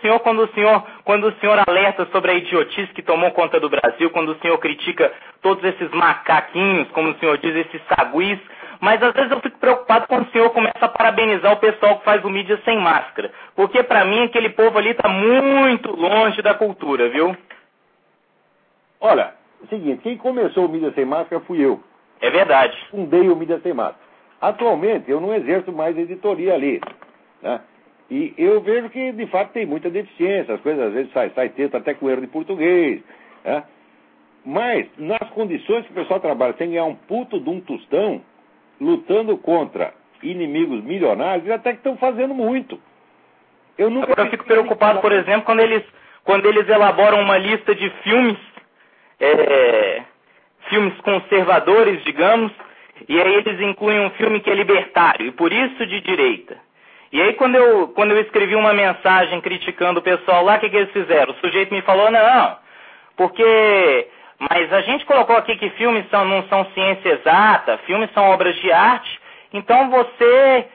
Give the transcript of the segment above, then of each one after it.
quando o senhor alerta sobre a idiotice que tomou conta do Brasil, quando o senhor critica todos esses macaquinhos, como o senhor diz, esses saguis, mas às vezes eu fico preocupado quando o senhor começa a parabenizar o pessoal que faz o mídia sem máscara, porque pra mim aquele povo ali tá muito longe da cultura, viu? Olha, é o seguinte, quem começou o mídia sem máscara fui eu. É verdade. Fundei o mídia sem máscara. Atualmente eu não exerço mais editoria ali, né? E eu vejo que de fato tem muita deficiência, as coisas às vezes sai texto até com erro de português, né? Mas nas condições que o pessoal trabalha sem ganhar um puto de um tostão, lutando contra inimigos milionários, eles até que estão fazendo muito. Agora eu fico preocupado, por exemplo, quando eles elaboram uma lista de filmes, filmes conservadores, digamos, e aí eles incluem um filme que é libertário, e por isso de direita. E aí quando eu escrevi uma mensagem criticando o pessoal lá, o que eles fizeram? O sujeito me falou, não, porque... Mas a gente colocou aqui que filmes não são ciência exata, filmes são obras de arte, então você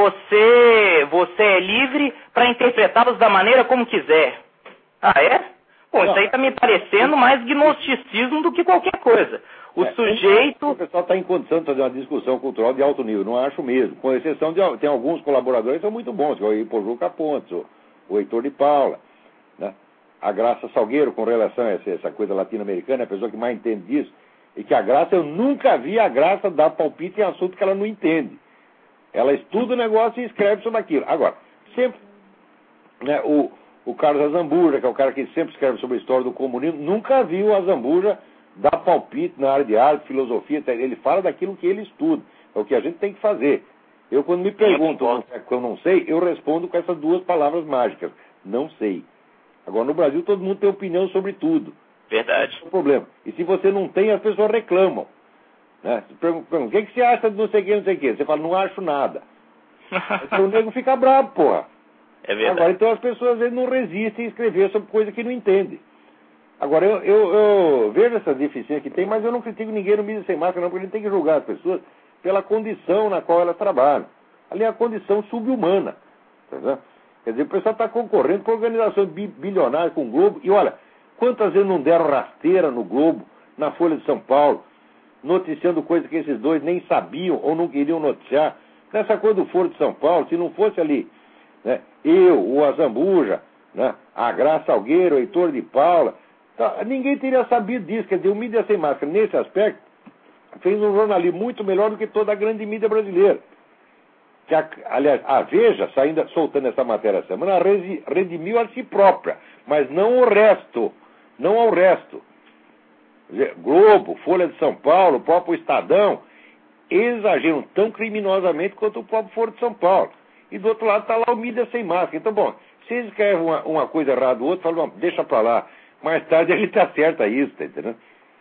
é livre para interpretá-los da maneira como quiser. Ah, é? Bom, isso aí está me parecendo mais gnosticismo do que qualquer coisa. O sujeito... O pessoal está em condição de fazer uma discussão cultural de alto nível, não acho mesmo. Com exceção de... Tem alguns colaboradores que são muito bons, como o Ipojuca Pontes, o Heitor de Paula, né? A Graça Salgueiro, com relação a essa coisa latino-americana, é a pessoa que mais entende disso, e que a Graça, eu nunca vi a Graça dar palpite em assunto que ela não entende. Ela estuda o negócio e escreve sobre aquilo. Agora, sempre, né, o Carlos Azambuja, que é o cara que sempre escreve sobre a história do comunismo, nunca viu o Azambuja dar palpite na área de arte, filosofia, ele fala daquilo que ele estuda. É o que a gente tem que fazer. Eu, quando me perguntam o que eu não sei, eu respondo com essas duas palavras mágicas. Não sei. Agora, no Brasil, todo mundo tem opinião sobre tudo. Verdade. Esse é o problema. E se você não tem, as pessoas reclamam. Né? Perguntam, o que você acha de não sei o que? Você fala, não acho nada. Então o nego fica bravo, porra. É verdade. Agora, então as pessoas às vezes não resistem a escrever sobre coisa que não entendem. Agora, eu vejo essa deficiência que tem, mas eu não critico ninguém no mídia sem máscara, não, porque a gente tem que julgar as pessoas pela condição na qual elas trabalham. Ali é a condição subhumana. Tá? Quer dizer, o pessoal está concorrendo com organizações bilionárias, com o Globo. E olha, quantas vezes não deram rasteira no Globo, na Folha de São Paulo, noticiando coisas que esses dois nem sabiam ou não queriam noticiar. Nessa coisa do Foro de São Paulo, se não fosse ali, né, eu, o Azambuja, né, a Graça Salgueiro, o Heitor de Paula, tá, ninguém teria sabido disso. Quer dizer, o mídia sem máscara, nesse aspecto, fez um jornalismo muito melhor do que toda a grande mídia brasileira. Que aliás, a Veja, soltando essa matéria essa semana, redimiu a si própria, mas não o resto. Não ao resto. Globo, Folha de São Paulo, o próprio Estadão, exageram tão criminosamente quanto o próprio Foro de São Paulo. E do outro lado está lá o mídia sem máscara. Então, bom, se eles escrevem uma coisa errada, o outro fala, bom, deixa pra lá. Mais tarde a gente acerta isso, tá entendendo?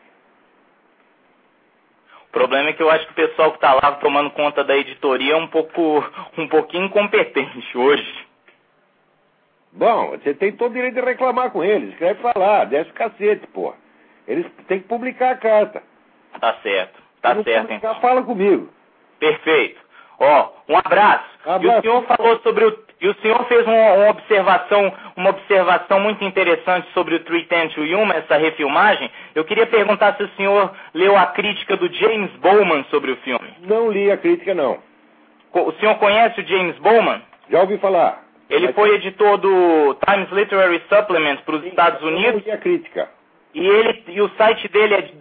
O problema é que eu acho que o pessoal que está lá tomando conta da editoria é um pouquinho incompetente hoje. Bom, você tem todo o direito de reclamar com eles. Escreve pra lá, desce o cacete, porra. Eles têm que publicar a carta. Tá certo, tá certo. Publicar, então. Fala comigo. Perfeito. Ó, um abraço. E o senhor falou sobre e o senhor fez uma observação muito interessante sobre o 310 to Yuma, essa refilmagem. Eu queria perguntar se o senhor leu a crítica do James Bowman sobre o filme. Não li a crítica, não. O senhor conhece o James Bowman? Já ouvi falar. Ele foi editor do Times Literary Supplement para os Estados Unidos. Não li a crítica. E o site dele é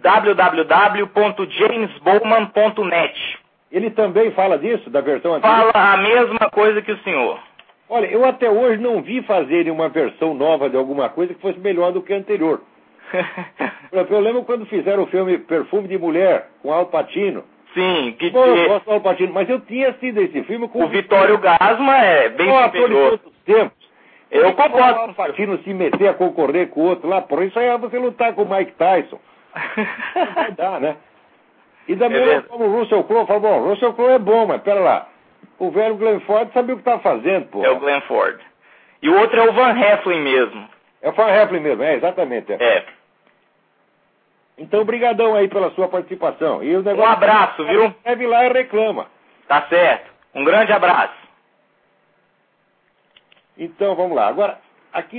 www.jamesbowman.net. Ele também fala disso, da versão antiga? Fala a mesma coisa que o senhor. Olha, eu até hoje não vi fazerem uma versão nova de alguma coisa que fosse melhor do que a anterior. Eu lembro quando fizeram o filme Perfume de Mulher, com Al Pacino. Sim, que bom, eu gosto do Al Pacino, mas eu tinha assistido esse filme com... O Vittorio Gassman é bem superior. De todos os tempos. Eu concordo. O Al Pacino se meter a concorrer com o outro lá, por isso aí é você lutar com o Mike Tyson. Não vai dar, né? E da mesma forma o Russell Crowe fala, bom, o Russell Crowe é bom, mas pera lá. O velho Glenn Ford sabia o que estava fazendo, pô. É o Glenn Ford. E o outro é o Van Heflin mesmo. É o Van Heflin mesmo, exatamente. É. Então, brigadão aí pela sua participação. E o negócio, um abraço, viu? Escreve lá e reclama. Tá certo. Um grande abraço. Então, vamos lá. Agora, aqui